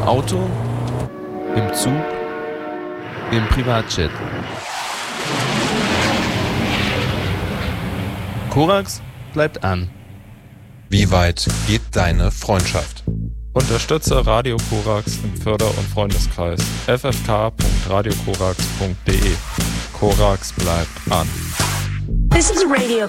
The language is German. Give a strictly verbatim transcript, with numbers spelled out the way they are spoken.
Auto, im Zug, im Privatjet. Korax bleibt an. Wie weit geht deine Freundschaft? Unterstütze Radio Korax im Förder- und Freundeskreis f f k punkt radio korax punkt d e. Korax bleibt an. This is Radio